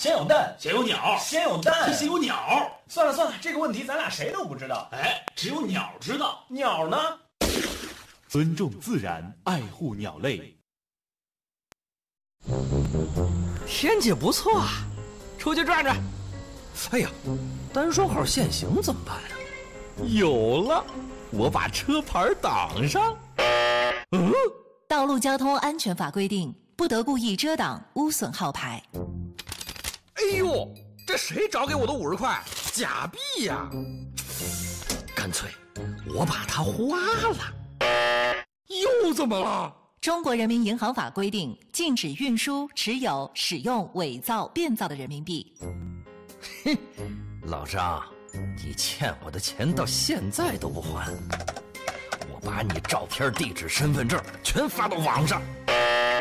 先有蛋， 先有鸟， 先有蛋， 先有鸟。 算了，这个问题咱俩谁都不知道。 哎，只有鸟知道。 鸟呢？ 尊重自然，爱护鸟类。 天气不错啊，出去转转。哎呀，单双号限行怎么办啊？有了，我把车牌挡上。 道路交通安全法规定，不得故意遮挡、污损号牌。 哎呦，这谁找给我的50块？假币呀！干脆我把它花了。又怎么了？ 中国人民银行法规定，禁止运输、持有、使用伪造、变造的人民币。 哼，老张，你欠我的钱到现在都不还，我把你照片、地址、身份证全发到网上。